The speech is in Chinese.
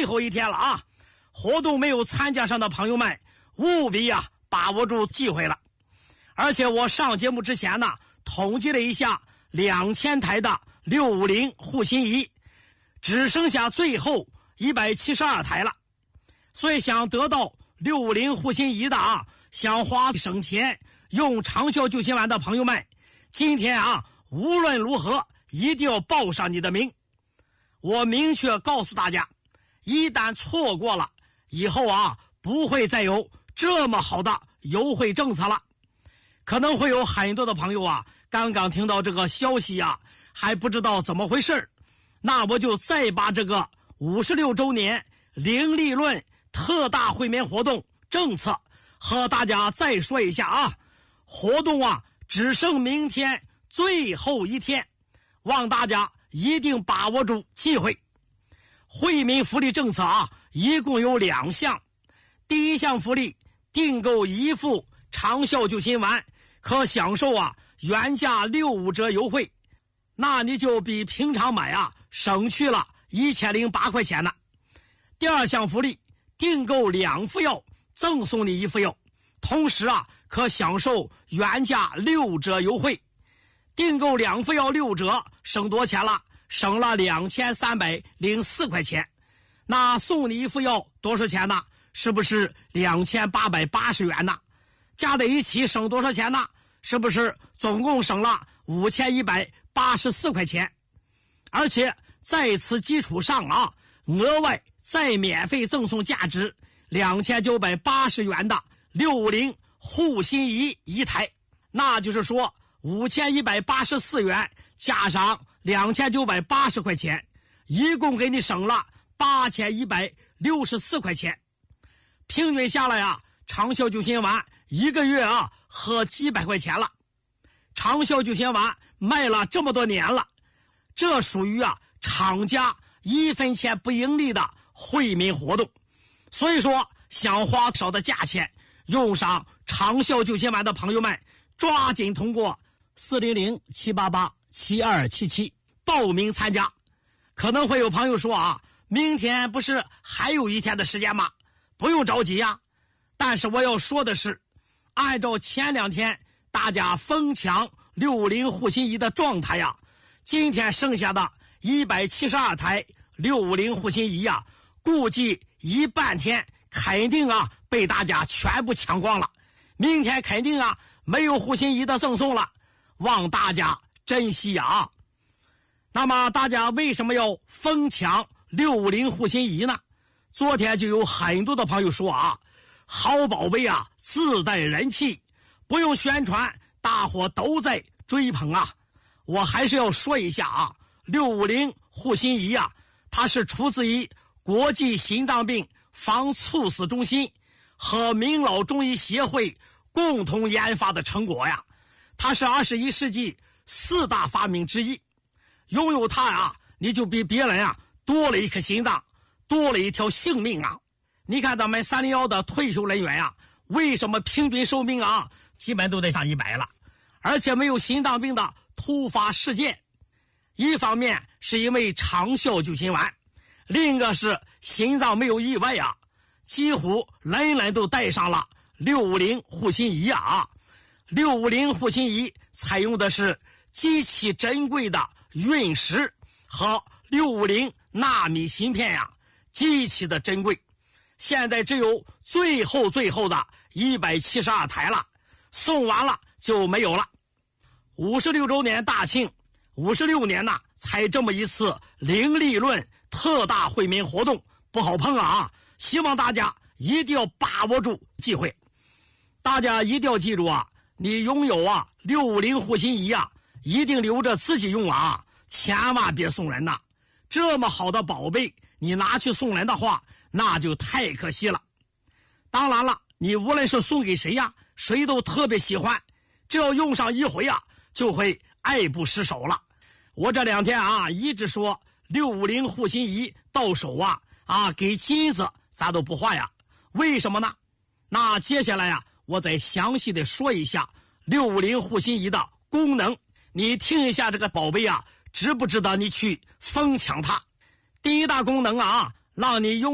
最后一天了啊！活动没有参加上的朋友们，务必把握住机会了。而且我上节目之前呢，统计了一下2000台的650护心仪，只剩下最后172台了。所以想得到650护心仪的想花省钱用长效救心丸的朋友们，今天无论如何一定要报上你的名。我明确告诉大家，一旦错过了以后不会再有这么好的优惠政策了。可能会有很多的朋友刚刚听到这个消息还不知道怎么回事，那我就再把这个56周年零利润特大会员活动政策和大家再说一下活动只剩明天最后一天，望大家一定把握住机会。惠民福利政策一共有2项。第一项福利，订购1副长效救心丸可享受原价65折优惠，那你就比平常买省去了1008块钱呢。第二项福利，订购2副药赠送你1副药，同时可享受原价6折优惠。订购2副药6折，省多钱了？省了2304块钱。那送你1副药多少钱呢？是不是2880元呢？加在一起省多少钱呢？是不是总共省了5184块钱？而且在此基础上额外再免费赠送价值2980元的650护心仪1台，那就是说5184元加上2980块钱，一共给你省了8164块钱。平均下来长效救心丸一个月合几百块钱了。长效救心丸卖了这么多年了，这属于厂家1分钱不盈利的惠民活动。所以说想花少的价钱用上长效救心丸的朋友们，抓紧通过400-788-7277报名参加。可能会有朋友说明天不是还有1天的时间吗？不用着急但是我要说的是，按照前2天大家疯抢650护心仪的状态今天剩下的172台650护心仪估计一半天肯定被大家全部抢光了，明天肯定没有护心仪的赠送了，望大家珍惜那么大家为什么要疯抢650护心仪呢？昨天就有很多的朋友说好宝贝自带人气，不用宣传，大伙都在追捧我还是要说一下650护心仪它是出自于国际心脏病防猝死中心和明老中医协会共同研发的成果它是21世纪4大发明之一。拥有它你就比别人多了一颗心脏，多了一条性命你看咱们301的退休人员为什么平均寿命基本都得上100了，而且没有心脏病的突发事件？一方面是因为长效救心丸，另一个是心脏没有意外几乎人人都带上了650护心仪650护心仪采用的是极其珍贵的陨石和650纳米芯片极其的珍贵，现在只有最后的172台了，送完了就没有了。56周年大庆，56年才这么一次零利润特大惠民活动，不好碰希望大家一定要把握住机会。大家一定要记住你拥有650护心仪一定留着自己用千万别送人这么好的宝贝你拿去送人的话，那就太可惜了。当然了，你无论是送给谁谁都特别喜欢，只要用上一回就会爱不释手了。我这2天一直说650护心仪到手给金子咱都不换为什么呢？那接下来我再详细的说一下650护心仪的功能，你听一下这个宝贝值不值得你去疯抢它。第一大功能让你拥